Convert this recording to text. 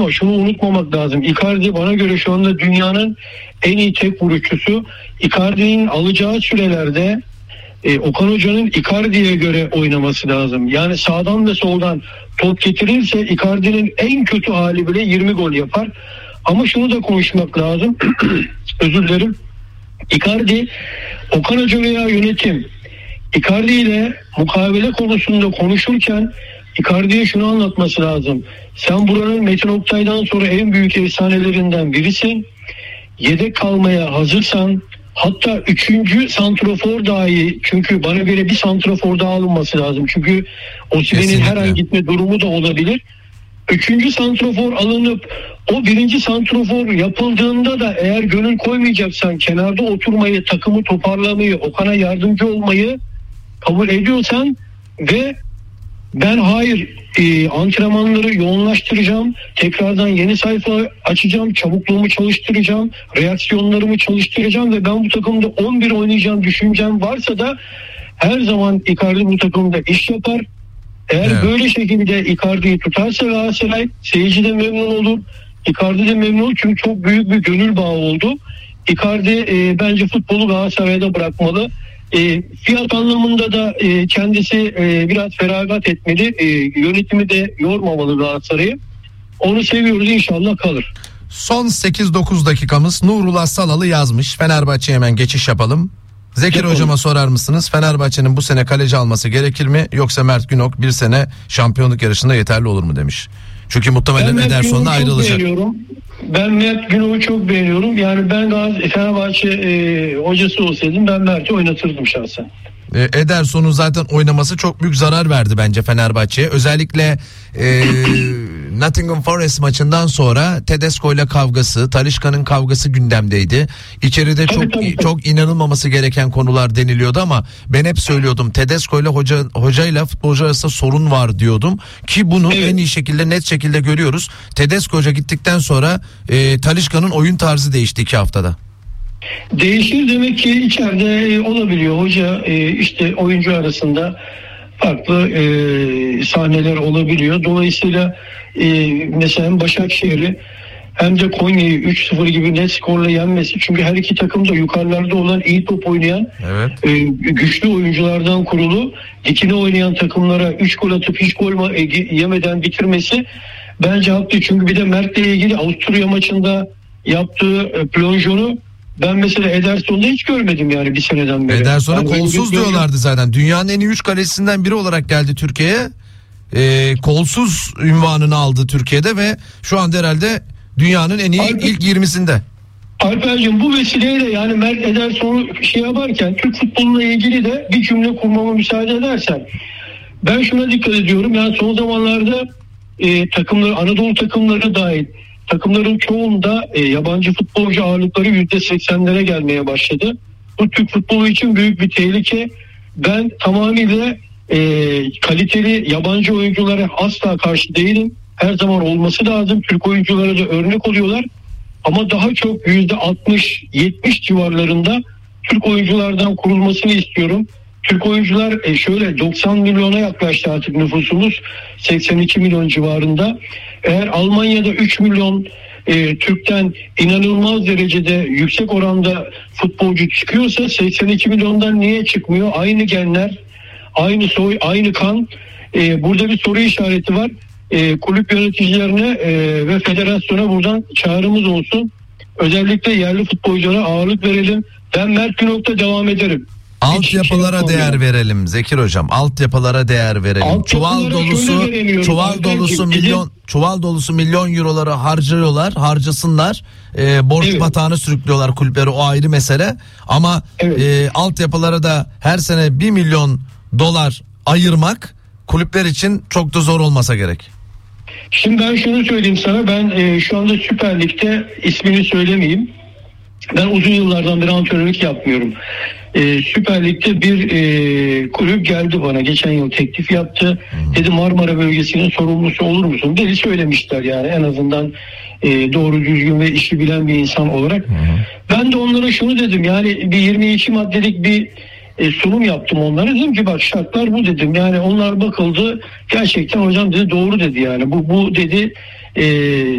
ama şunu unutmamak lazım. Icardi bana göre şu anda dünyanın en iyi tek vuruşçusu. Icardi'nin alacağı sürelerde Okan Hoca'nın Icardi'ye göre oynaması lazım. Yani sağdan ve soldan top getirirse Icardi'nin en kötü hali bile 20 gol yapar. Ama şunu da konuşmak lazım. Özür dilerim. Icardi, Okan Hoca veya yönetim Icardi ile mukavele konusunda konuşurken Icardi'ye şunu anlatması lazım. Sen buranın Metin Oktay'dan sonra en büyük efsanelerinden birisin. Yedek kalmaya hazırsan, hatta 3. santrafor dahi, çünkü bana göre bir santrafor daha alınması lazım. Çünkü Osimhen'in her an gitme durumu da olabilir. 3. santrafor alınıp o 1. santrafor yapıldığında da eğer gönül koymayacaksan, kenarda oturmayı, takımı toparlamayı, Okan'a yardımcı olmayı kabul ediyorsan ve ben hayır antrenmanları yoğunlaştıracağım, tekrardan yeni sayfa açacağım, çabukluğumu çalıştıracağım, reaksiyonlarımı çalıştıracağım ve ben bu takımda 11 oynayacağım düşüncem varsa da her zaman Icardi bu takımda iş yapar. Eğer böyle şekilde Icardi'yi tutarsa Galatasaray, seyirci de memnun olur, Icardi de memnun olur, çünkü çok büyük bir gönül bağı oldu. Icardi bence futbolu Galatasaray'da bırakmalı. Fiyat anlamında da kendisi biraz feragat etmeli. Yönetimi de yormamalı Galatasaray'ı. Onu seviyoruz, inşallah kalır. Son 8-9 dakikamız. Nurullah Salalı yazmış. Fenerbahçe'ye hemen geçiş yapalım. Zekir hocama sorar mısınız? Fenerbahçe'nin bu sene kaleci alması gerekir mi? Yoksa Mert Günok bir sene şampiyonluk yarışında yeterli olur mu demiş. Çünkü muhtemelen Ederson'la ayrılacak. Ben Mert Günok'u çok beğeniyorum. Yani ben Fenerbahçe hocası olsaydım ben Mert'i oynatırdım şahsen. Ederson'un zaten oynaması çok büyük zarar verdi bence Fenerbahçe'ye. Özellikle Nottingham Forest maçından sonra Tedesco ile kavgası, Talisca'nın kavgası gündemdeydi. İçeride çok inanılmaması gereken konular deniliyordu ama ben hep söylüyordum, Tedesco ile hocayla futbolcu arasında sorun var diyordum ki bunu en iyi şekilde, net şekilde görüyoruz. Tedesco hoca gittikten sonra Talisca'nın oyun tarzı değişti 2 haftada. Değişir demek ki içeride olabiliyor. Hoca işte oyuncu arasında farklı sahneler olabiliyor. Dolayısıyla mesela hem Başakşehir'i hem de Konya'yı 3-0 gibi net skorla yenmesi. Çünkü her iki takım da yukarılarda olan, iyi top oynayan, güçlü oyunculardan kurulu, dikine oynayan takımlara 3 gol atıp hiç gol yemeden bitirmesi bence haklı. Çünkü bir de Mert'le ilgili Avusturya maçında yaptığı plonjonu ben mesela Ederson'da hiç görmedim yani bir seneden beri. Ederson'a yani kolsuz diyorlardı zaten. Dünyanın en iyi 3 kalesinden biri olarak geldi Türkiye'ye. Kolsuz ünvanını aldı Türkiye'de ve şu anda herhalde dünyanın en iyi ilk 20'sinde. Alper'cim, bu vesileyle yani Mert Ederson'u yaparken Türk futboluna ilgili de bir cümle kurmama müsaade edersen. Ben şuna dikkat ediyorum. Yani son zamanlarda takımları, Anadolu takımları dahil, takımların çoğunda yabancı futbolcu ağırlıkları %80'lere gelmeye başladı. Bu Türk futbolu için büyük bir tehlike. Ben tamamıyla kaliteli yabancı oyunculara asla karşı değilim. Her zaman olması lazım. Türk oyunculara da örnek oluyorlar. Ama daha çok %60-70 civarlarında Türk oyunculardan kurulmasını istiyorum. Türk oyuncular şöyle 90 milyona yaklaştı artık nüfusumuz, 82 milyon civarında. Eğer Almanya'da 3 milyon Türk'ten inanılmaz derecede yüksek oranda futbolcu çıkıyorsa 82 milyondan niye çıkmıyor? Aynı genler, aynı soy, aynı kan. Burada bir soru işareti var. Kulüp yöneticilerine ve federasyona buradan çağrımız olsun. Özellikle yerli futbolculara ağırlık verelim. Ben Mert Günok'ta devam ederim. Altyapılara değer verelim Zekir hocam. Altyapılara değer verelim. Çuval dolusu milyon euroları harcasınlar. Borç batağına sürüklüyorlar kulüpleri, o ayrı mesele. Ama altyapılara da her sene 1 milyon dolar ayırmak kulüpler için çok da zor olmasa gerek. Şimdi ben şunu söyleyeyim sana. Ben şu anda Süper Lig'de, ismini söylemeyeyim, ben uzun yıllardan beri antrenörlük yapmıyorum. Süper Lig'de bir kulüp geldi bana. Geçen yıl teklif yaptı. Dedi Marmara bölgesinin sorumlusu olur musun? Dedi, söylemişler yani en azından doğru düzgün ve işi bilen bir insan olarak. Ben de onlara şunu dedim, yani bir 22 maddelik bir sunum yaptım onlara. Dedim ki bak, şartlar bu dedim. Yani onlar bakıldı. Gerçekten hocam dedi, doğru dedi yani. Bu dedi